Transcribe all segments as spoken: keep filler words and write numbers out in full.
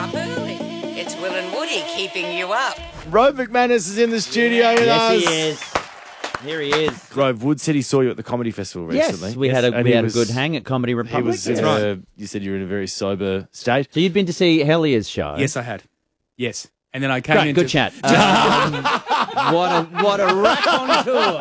up early. It's Will and Woody keeping you up. Rove McManus is in the studio with Yes, us. he is. Here he is. Rove, Wood said he saw you at the Comedy Festival recently. Yes, we had a And we he had was- a good hang at Comedy He Republic. was in Yes. a, you said you were in a very sober state. So you'd been to see Hellier's show. Yes, I had. Yes. And then I came Great, into... good chat. Um, what a what a raconteur!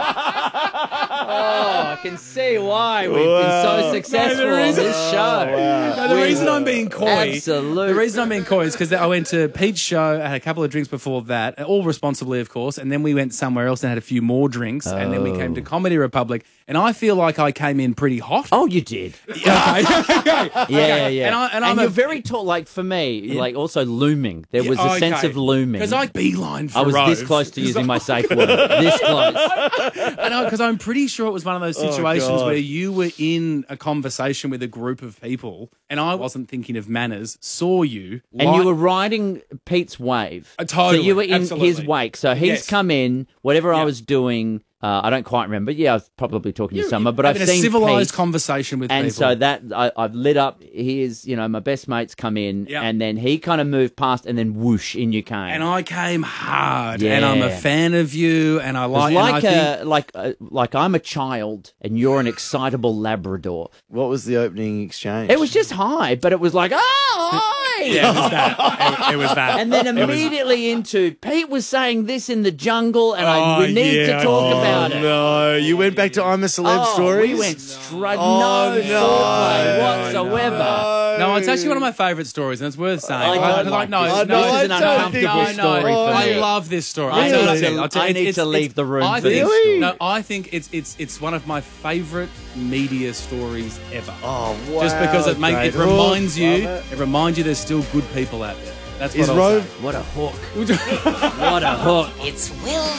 Oh, I can see why we've been so successful No, the on reason- this show. No, the We- reason I'm being coy... Absolute. The reason I'm being coy is because I went to Pete's show, I had a couple of drinks before that, all responsibly, of course, and then we went somewhere else and had a few more drinks, and then we came to Comedy Republic, and I feel like I came in pretty hot. Oh, you did. Okay. okay. Yeah, yeah. And, I, and, I'm you're a, very tall. Like for me, like also looming. There was a okay. sense of looming. Because I beeline for I was this Rove. close to using my safe word. This close. Because I'm pretty sure it was one of those situations God. where you were in a conversation with a group of people, and I wasn't thinking of manners, saw you, And like- you were riding Pete's wave. Uh, totally, So you were in absolutely. his wake. So he's Yes. come in, whatever I Yeah. was doing, uh, I don't quite remember. Yeah, I was probably talking to Summer, but I've having seen a civilized Pete, conversation with and people. so that I, I've lit up his, you know, my best mates come in, Yeah. and then he kind of moved past, and then whoosh, in you came. and I came hard, and I'm a Yeah. fan of you, and I It was like, like and I a like a, like I'm a child, and you're an excitable Labrador. What was the opening exchange? It was just hi, but it was like, oh, hi! think, yeah, it was that. It, it was that. And then It was- immediately into Pete was saying this in the jungle, and I, Oh, we need yeah. to talk Oh, about it. No, you went back to I'm a Celeb Oh, stories? we went straight. Oh, no, no. foreplay No, whatsoever. No, it's actually one of my favourite stories, and it's worth saying. I don't I- like no, this. no, This is no, an no, uncomfortable no, no, story for I me. love this story. I I'll tell need you, to- I'll tell you, I need it's- to it's- leave the room I for think- this story. No, I think it's it's it's one of my favourite media stories ever. Oh, wow. Just because it makes it great. reminds Oh, you, love it reminds you there's still good people out there. That's what Is I'll Rove say. What a hook. What a hook. It's Will